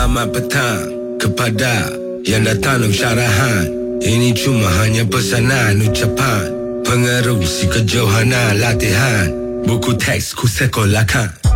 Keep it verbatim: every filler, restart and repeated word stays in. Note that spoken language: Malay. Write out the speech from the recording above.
selamat petang kepada yang datang dalam syarahan. Ini cuma hanya pesanan ucapan pengerusi kejohanan latihan. Buku teks ku sekolahkan.